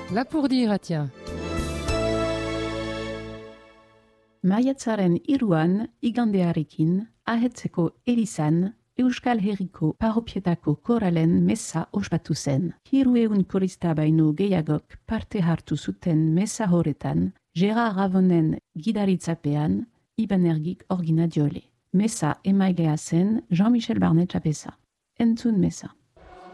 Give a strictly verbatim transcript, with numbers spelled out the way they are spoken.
Lapurdira, tiens. Maiatzaren hiruan igandearekin ahetzeko elizan Euskal Herriko paropietako koralen mesa ospatu zen. Hirueun korista baino gehiagok parte hartu zuten mesa horretan, Gerard Ravonen gidaritzapean, Iban Ergik orgina diole. Mesa emailea zen Jean-Michel Barnet Txapeza. Entzun mesa.